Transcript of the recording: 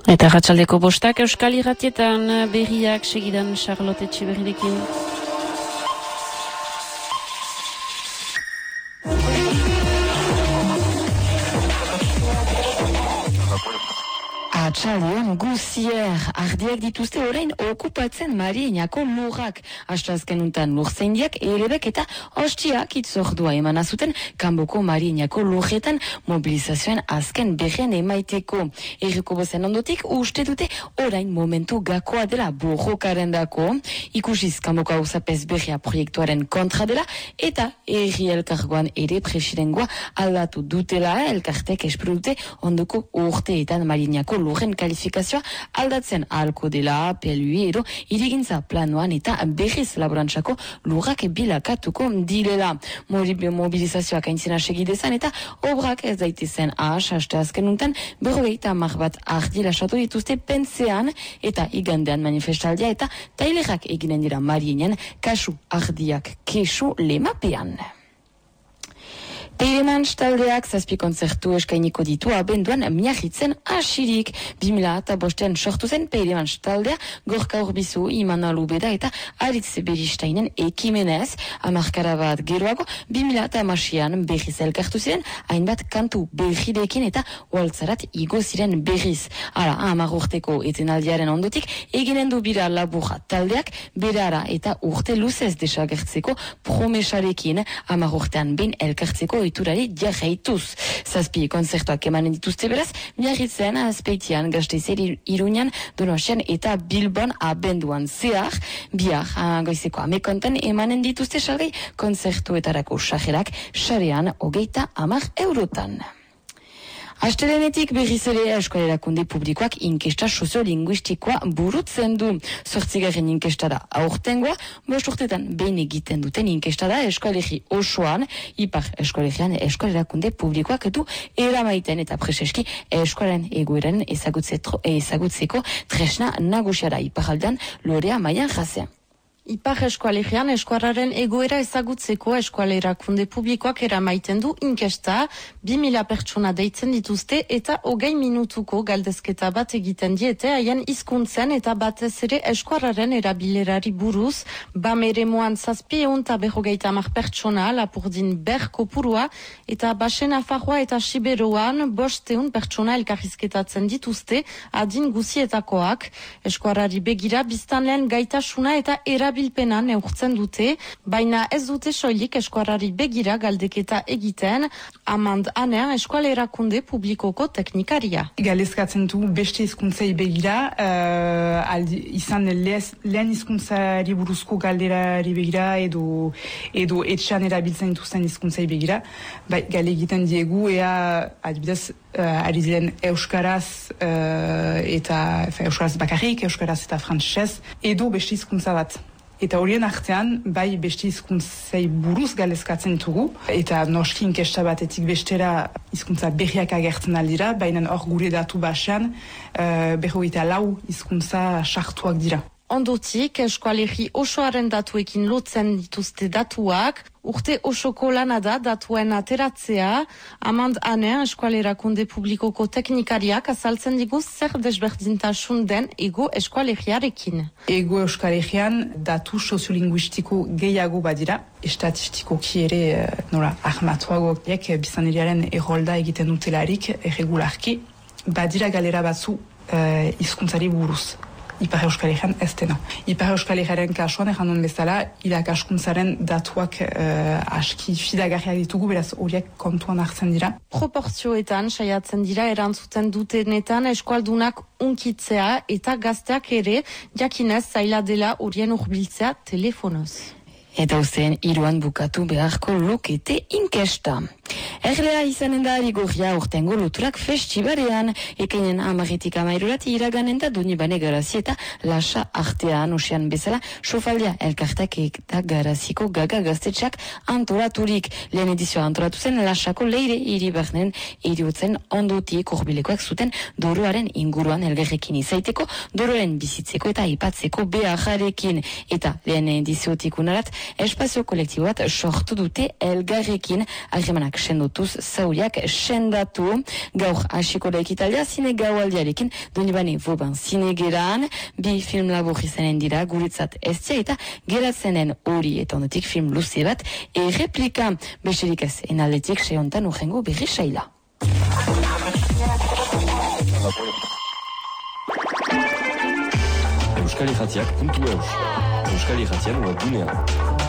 Eta arratsaldeko 5 Euskal Irratietan berriak segidan Charlotte Etxeberrirekin. Atxaldeon guzier, ardiak dituzte orain okupatzen Mariñako lurrak. Astrazken untan lurzeindiak erebek eta hostiak itzordua eman azuten kanboko Mariñako lurretan mobilizazioen azken berren emaiteko. Erriko bozen ondotik uste dute orain momentu gakoa dela borrokaren dako, ikusiz kanboko hauzapez berria proiektuaren kontra dela eta erri elkargoan ere presidengoa aldatu dutela elkartek espero ondoko urteetan Mariñako lurren kalifikazioa aldatzen ahalko dela PLUi edo irigintza planoan eta berriz laborantzako lurrak bilakatuko direla. Mobilizazioak aintzina segidezan eta obrak ez daitezen haste azken untan 50 bat ardi lasatu dituzte pentzean eta igandean manifestaldia eta tailerak eginen dira Mariñen kasu ardiak kesu lemapean. Peiremans taldeak 7 kontzertu eskainiko ditu abenduan miahitzen asirik. 2005 sortu zen Peiremans taldea Gorka Urbizu, Imanol Ubeda eta Aritz Beristainen ekimenez. Hamarkada bat geroago 2006an berriz elkartu ziren hainbat kantu berrirekin eta waltzarat igo ziren berriz. Hala, 10 urteko etenaldiaren ondotik eginen du bira laburra taldeak berara eta urte luzez desagertzeko promesarekin 10 urtean behin elkartzeko iturari jarraituz. 7 konzertuak emanen dituzte beraz, miarritzen, Azpeitian, Gasteizen, Iruñan, Donostian eta Bilbon abenduan zehar, bihar goizeko amekonten emanen dituzte salgai konzertuetarako sajerak sarean 30 eurotan. Astelenetik berriz ere Euskal Erakunde Publikoak inkesta soziolinguistikoa burutzen du. 8. inkesta da aurtengoa, 5 urtetan behin egiten duten inkesta da Euskal Herri osoan, ipar Euskal Herrian Euskal Erakunde Publikoak du eramaiten eta preseski Euskalaren egoeran ezagutzeko tresna nagusia da iparaldean Lorea Maian Jasean. Ipar eskualegian eskuarraren egoera ezagutzeko Euskal Erakunde Publikoak eramaiten du inkesta, 2000 pertsona deitzen dituzte eta 20 minutuko galdezketa bat egiten diete haien hizkuntzen eta batez ere eskuarraren erabilerari buruz, bameremoan 750 pertsona Lapurdin ber kopurua eta Basen Nafarroa eta Siberoan 500 pertsona elkarrizketatzen dituzte adin guzietakoak. Eskuarrari begira biztanleen gaitasuna eta bilpena neurtzen dute, baina ez dute soilik eskuarrari begira galdeketa egiten, Amand Aner Eskual Erakunde Publikoko teknikaria. Galezkatzen du beste hizkuntzei begira, izan lehen hizkuntzari buruzko galderari begira edo etxean erabiltzen dituzten hizkuntzei begira, gale egiten diegu ea adibidez ari ziren euskaraz eta euskaraz bakarrik, euskaraz eta frantsesez edo beste hizkuntza bat. Eta horien artean, bai beste hizkuntzei buruz galezkatzen ditugu, eta noski inkesta batetik bestera hizkuntza berriak agertzen aldira, baina hor gure datu basean 54 hizkuntza sartuak dira. Ondotik, eskualerri osoaren datuekin lotzen dituzte datuak, urte osoko lana da datuen ateratzea, Amand Aner Eskual Erakunde Publikoko teknikariak azaltzen digu zer desberdintasun den ego eskualerriarekin. Ego eskualerrian datu soziolinguistiko gehiago badira, estatistikoki ere ahmatuago biztanleriaren errolda egiten dutelarik irregularki, badira galera batzu hizkuntzari buruz. Ipar Euskal Herrian ez dena. Ipar Euskal Herriaren kasuan errandun bezala, irakaskuntzaren datuak aski fidagarriak ditugu, beraz horiek kontuan hartzen dira. Proportzioetan saiatzen dira erantzuten dutenetan eskualdunak unkitzea eta gazteak ere jakinez zaila dela horien hurbiltzea telefonoz. Eta usten iruan bukatu beharko lukete inkesta. Erlea izanen da arigorria urtengo loturak festibarean, ekainen 10-13 iraganen da Donibane Garazi eta Lasa artean usian bezala sofaldia elkartak eta Garaziko gaga gaztetxak antolaturik. Lehen edizioa antolatu zen Lasako leire iribarnen eriotzen ondotik urbilekoak zuten doroaren inguruan elgerrekin izaiteko, dororen bizitzeko eta ipatzeko beharrekin. Eta lehen ediziotik unarat espazio kolektibo bat sortu dute elgarrekin harremanak lagunak sendotuz zauriak sendatu. Gaur hasiko da ekitaldia zine gaualdiarekin Donibane Vauban zinegeran, bi film labur izanen dira guretzat eztia eta geratzenen hori eta ondotik film luze bat replika besterik ez enaldetik seontan urrengo berri saila. Euskal Irratiak.eus Euskal Irratian webgunean.